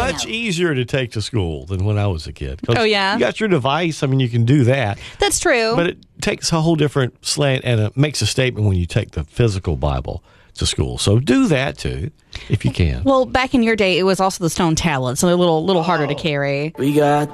much easier to take to school than when I was a kid. Oh, yeah? You got your device. I mean, you can do that. That's true. But it takes a whole different slant, and it makes a statement when you take the physical Bible to school. So do that, too, if you can. Well, back in your day, it was also the stone tablets, so they're a little harder to carry. We got